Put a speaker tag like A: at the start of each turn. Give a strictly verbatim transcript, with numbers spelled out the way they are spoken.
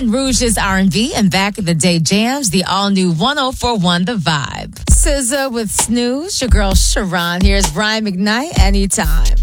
A: Baton Rouge's R and B and back in the day jams, the all-new one oh four point one The Vibe. S Z A with Snooze, your girl Sharon. Here's Brian McKnight, Anytime.